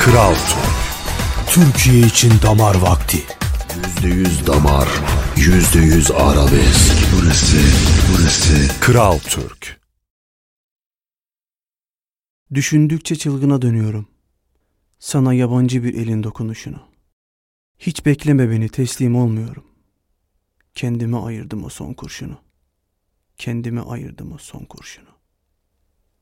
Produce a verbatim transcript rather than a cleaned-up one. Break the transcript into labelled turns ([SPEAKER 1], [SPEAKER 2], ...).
[SPEAKER 1] Kral Türk. Türkiye için damar vakti.
[SPEAKER 2] Yüzde yüz damar, yüzde yüz arabesk. Burası, burası
[SPEAKER 1] Kral Türk.
[SPEAKER 3] Düşündükçe çılgına dönüyorum. Sana yabancı bir elin dokunuşunu. Hiç bekleme beni, teslim olmuyorum. Kendime ayırdım o son kurşunu. Kendime ayırdım o son kurşunu.